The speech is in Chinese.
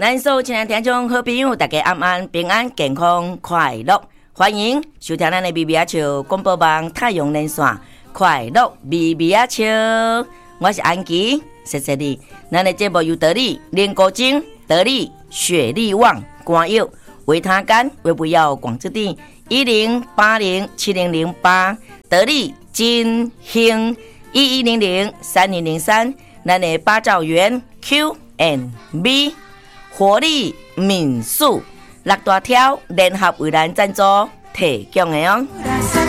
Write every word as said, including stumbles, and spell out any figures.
咱所有亲爱的听众好朋友，大家晚安，平安健康快乐，欢迎收听咱的咪咪仔笑广播网太阳连线，快乐咪咪仔笑，我是安琪，谢谢你。咱的节目由得力莲果精、得力雪力旺、肝药、维他甘、维不要广之地一零八零七零零八，得力金兴一一零零三零零三，咱的八兆元 Q and B。活力民宿六大条联合为咱赞助提供的哦。